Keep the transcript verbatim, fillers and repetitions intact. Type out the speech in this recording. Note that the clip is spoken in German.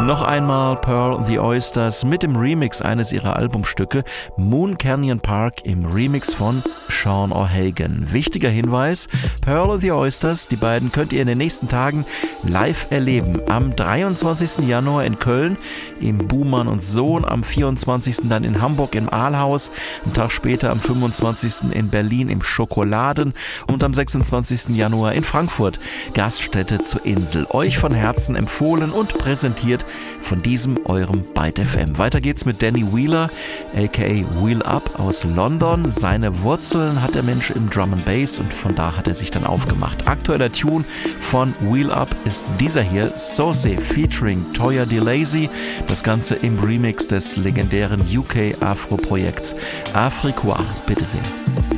Noch einmal Pearl the Oysters mit dem Remix eines ihrer Albumstücke Moon Canyon Park im Remix von Sean O'Hagan. Wichtiger Hinweis, Pearl the Oysters, die beiden könnt ihr in den nächsten Tagen live erleben. Am dreiundzwanzigsten Januar in Köln im Buhmann und Sohn, am vierundzwanzigsten dann in Hamburg im Aalhaus, einen Tag später am fünfundzwanzigsten in Berlin im Schokoladen und am sechsundzwanzigsten Januar in Frankfurt, Gaststätte zur Insel. Euch von Herzen empfohlen und präsentiert von diesem eurem Byte F M. Weiter geht's mit Danny Wheeler, aka Wheel Up aus London. Seine Wurzeln hat der Mensch im Drum and Bass und von da hat er sich dann aufgemacht. Aktueller Tune von Wheel Up ist dieser hier, Saucy featuring Toya DeLazy. Das Ganze im Remix des legendären U K Afro-Projekts Afriqua. Bitte sehr.